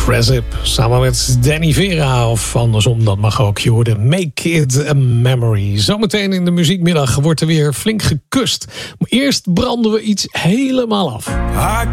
Cressip samen met Danny Vera, of andersom, dat mag ook. Je hoorde Make It a Memory. Zometeen in de muziekmiddag wordt er weer flink gekust. Maar eerst branden we iets helemaal af. I